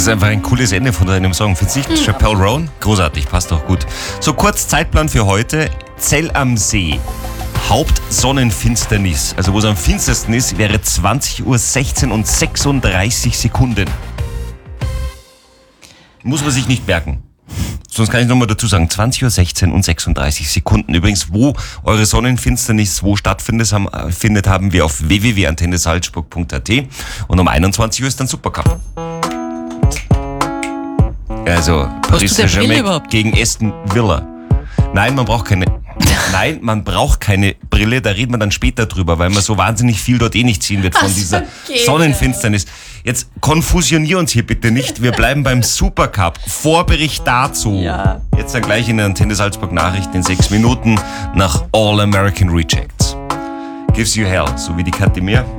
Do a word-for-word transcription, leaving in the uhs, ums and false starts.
einfach ein cooles Ende von deinem Song. Findest du nicht? Chappelle Roan? Großartig, passt doch gut. So, kurz Zeitplan für heute. Zell am See. Hauptsonnenfinsternis. Also wo es am finstersten ist, wäre zwanzig Uhr sechzehn und sechsunddreißig Sekunden. Muss man sich nicht merken. Sonst kann ich nochmal dazu sagen, zwanzig Uhr sechzehn und sechsunddreißig Sekunden. Übrigens, wo eure Sonnenfinsternis wo stattfindet, haben, findet, haben wir auf w w w punkt antenne salzburg punkt a t und um einundzwanzig Uhr ist dann Supercup. Also Paris Saint-Germain gegen Aston Villa. Nein, man braucht keine... Nein, man braucht keine Brille, da reden wir dann später drüber, weil man so wahnsinnig viel dort eh nicht ziehen wird von Ach, dieser okay. Sonnenfinsternis. Jetzt konfusionier uns hier bitte nicht, wir bleiben beim Supercup. Vorbericht dazu. Ja. Jetzt dann gleich in der Antenne Salzburg Nachrichten in sechs Minuten nach All American Rejects. Gives you hell, so wie die Katimir.